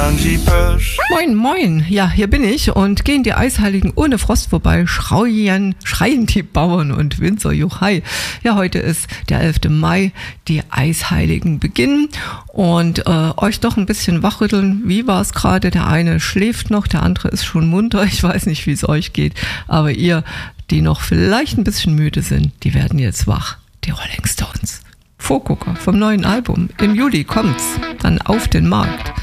Moin, moin. Ja, hier bin ich und gehen die Eisheiligen ohne Frost vorbei. Schreien die Bauern und Winzer Juchai. Ja, heute ist der 11. Mai. Die Eisheiligen beginnen und euch doch ein bisschen wachrütteln. Wie war es gerade? Der eine schläft noch, der andere ist schon munter. Ich weiß nicht, wie es euch geht, aber ihr, die noch vielleicht ein bisschen müde sind, die werden jetzt wach. Die Rolling Stones. Vorgucker vom neuen Album. Im Juli kommt's dann auf den Markt.